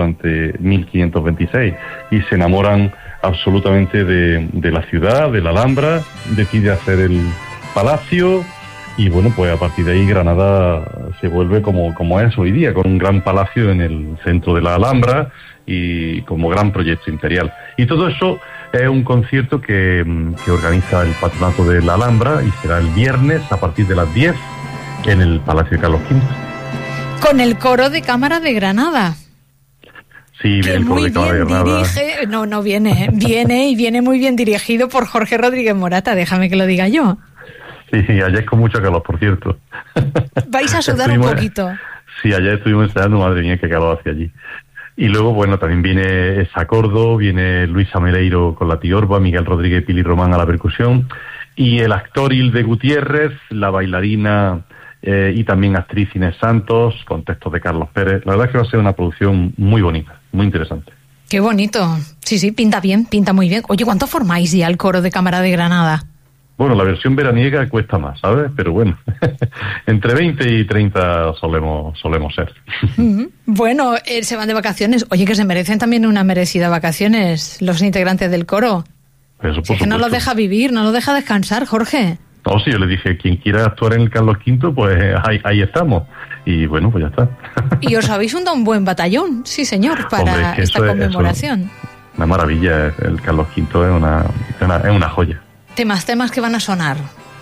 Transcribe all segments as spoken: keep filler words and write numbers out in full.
durante mil quinientos veintiséis y se enamoran absolutamente de, de la ciudad, de la Alhambra, decide hacer el palacio y bueno, pues a partir de ahí Granada se vuelve como, como es hoy día, con un gran palacio en el centro de la Alhambra y como gran proyecto imperial. Y todo eso es un concierto que, que organiza el Patronato de la Alhambra y será el viernes a partir de las diez en el Palacio de Carlos quinto. Con el coro de cámara de Granada. Sí, viene el coro de cámara de Granada. Dirige, no, no viene, viene y viene muy bien dirigido por Jorge Rodríguez Morata, déjame que lo diga yo. Sí, sí, ayer con mucho calor, por cierto. ¿Vais a sudar estuvimos, un poquito? Sí, ayer estuvimos ensayando, madre mía, qué calor hacia allí. Y luego, bueno, también viene Esa Cordo, viene Luisa Meleiro con la tiorba, Miguel Rodríguez y Pili Román a la percusión, y el actor Hilde Gutiérrez, la bailarina eh, y también actriz Inés Santos, con textos de Carlos Pérez. La verdad es que va a ser una producción muy bonita, muy interesante. Qué bonito. Sí, sí, pinta bien, pinta muy bien. Oye, ¿cuánto formáis ya el coro de cámara de Granada? Bueno, la versión veraniega cuesta más, ¿sabes? Pero bueno, entre veinte y treinta solemos, solemos ser. Uh-huh. Bueno, eh, se van de vacaciones. Oye, que se merecen también una merecida vacaciones los integrantes del coro. Eso, si es que no lo deja vivir, no lo deja descansar, Jorge. No, sí, yo le dije, quien quiera actuar en el Carlos quinto, pues ahí, ahí estamos. Y bueno, pues ya está. Y os habéis juntado un buen batallón, sí señor, para Hombre, es que esta eso conmemoración. Es, eso es una maravilla, el Carlos quinto es una, es una, es una joya. Temas, temas que van a sonar.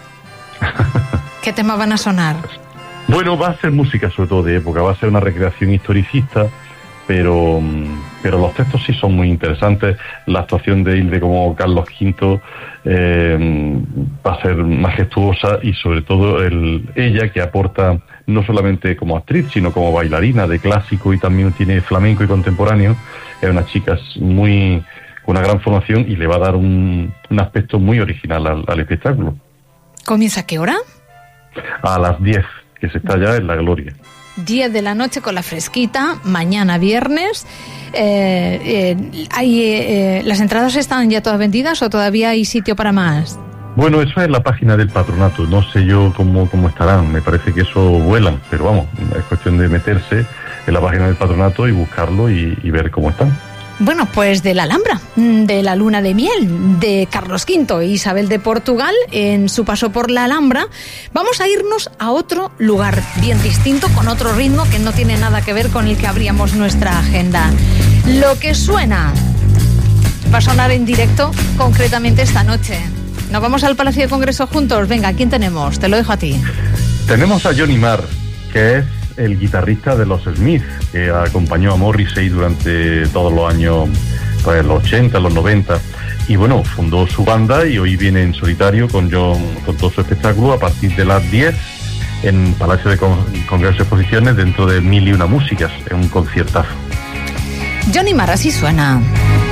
¿Qué temas van a sonar? Bueno, va a ser música sobre todo de época, va a ser una recreación historicista, pero, pero los textos sí son muy interesantes. La actuación de Hilde como Carlos quinto eh, va a ser majestuosa y sobre todo el, ella que aporta no solamente como actriz, sino como bailarina de clásico y también tiene flamenco y contemporáneo. Es una chica muy... una gran formación y le va a dar un, un aspecto muy original al, al espectáculo. ¿Comienza a qué hora? A las diez, que se está ya en la gloria. diez de la noche con la fresquita, mañana viernes. Eh, eh, hay, eh, ¿Las entradas están ya todas vendidas o todavía hay sitio para más? Bueno, eso es la página del patronato, no sé yo cómo, cómo estarán, me parece que eso vuelan, pero vamos, es cuestión de meterse en la página del patronato y buscarlo y, y ver cómo están. Bueno, pues de la Alhambra, de la luna de miel, de Carlos quinto e Isabel de Portugal, en su paso por la Alhambra, vamos a irnos a otro lugar bien distinto, con otro ritmo que no tiene nada que ver con el que abríamos nuestra agenda. Lo que suena va a sonar en directo, concretamente esta noche. ¿Nos vamos al Palacio de Congreso juntos? Venga, ¿quién tenemos? Te lo dejo a ti. Tenemos a Johnny Marr, que es el guitarrista de los Smiths, que acompañó a Morrissey durante todos los años, pues los ochenta, los noventa, y bueno, fundó su banda y hoy viene en solitario con John, con todo su espectáculo a partir de las diez en Palacio de Con- Congreso y Exposiciones dentro de Mil y Una Músicas, es un conciertazo. Johnny Marr, así suena.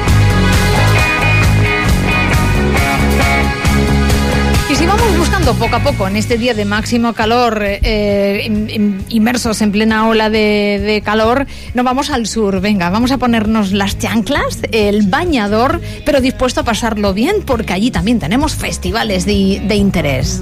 Y si vamos buscando poco a poco en este día de máximo calor, eh, inmersos en plena ola de, de calor, nos vamos al sur. Venga, vamos a ponernos las chanclas, el bañador, pero dispuesto a pasarlo bien, porque allí también tenemos festivales de, de interés.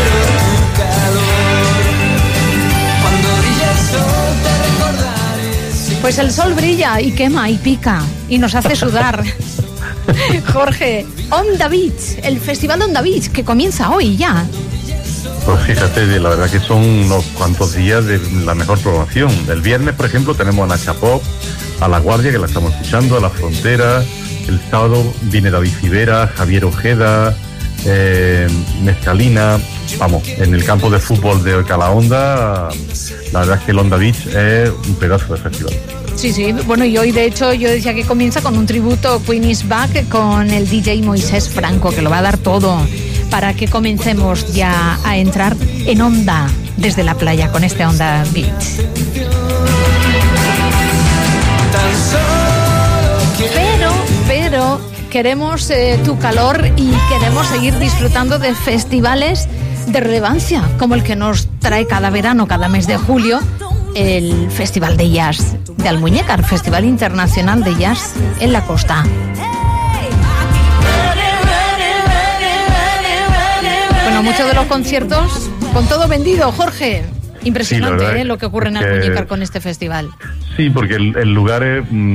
Pues el sol brilla y quema y pica y nos hace sudar. Jorge, Onda Beach, el festival de Onda Beach, que comienza hoy ya. Pues fíjate, la verdad que son unos cuantos días de la mejor programación. El viernes, por ejemplo, tenemos a Nacha Pop, a La Guardia, que la estamos escuchando, a La Frontera. El sábado viene David Civera, Javier Ojeda, eh, Mezcalina. Vamos, en el campo de fútbol de Calahonda, la verdad es que el Onda Beach es un pedazo de festival. Sí, sí, bueno, y hoy de hecho yo decía que comienza con un tributo Queen is Back con el D J Moisés Franco, que lo va a dar todo para que comencemos ya a entrar en onda desde la playa con este Onda Beach. Pero, pero queremos eh, tu calor y queremos seguir disfrutando de festivales de relevancia, como el que nos trae cada verano, cada mes de julio, el Festival de Jazz de Almuñécar, Festival Internacional de Jazz en la costa. Bueno, muchos de los conciertos con todo vendido, Jorge. Impresionante, sí, ¿eh? Lo que ocurre en Almuñécar con este festival. Sí, porque el, el lugar es